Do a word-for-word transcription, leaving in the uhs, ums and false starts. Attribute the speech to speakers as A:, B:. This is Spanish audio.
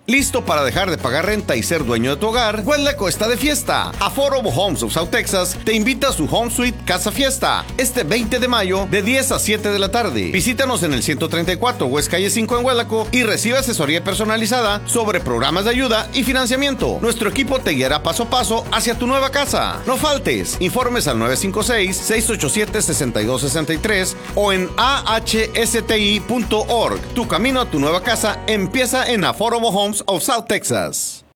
A: ¿Listo para dejar de pagar renta y ser dueño de tu hogar? Huelaco está de fiesta. Affordable Homes of South Texas te invita a su Home Suite Casa Fiesta este veinte de mayo de diez a siete de la tarde. Visítanos en el ciento treinta y cuatro West Calle cinco en Huelaco y recibe asesoría personalizada sobre programas de ayuda y financiamiento. Nuestro equipo te guiará paso a paso hacia tu nueva casa. No faltes. Informes al nueve cinco seis, seis ocho siete, seis dos seis tres o en a h s t i punto org. Tu camino a tu nueva casa empieza en Affordable Homes of South Texas.